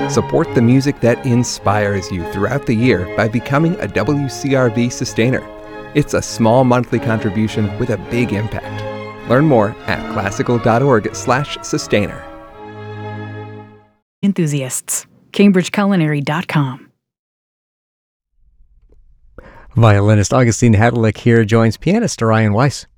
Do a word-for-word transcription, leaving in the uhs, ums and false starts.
Support the music that inspires you throughout the year by becoming a W C R V Sustainer. It's a small monthly contribution with a big impact. Learn more at classical.org slash sustainer. Enthusiasts. Cambridge Culinary dot com. Violinist Augustine Hadlick here joins pianist Orion Weiss.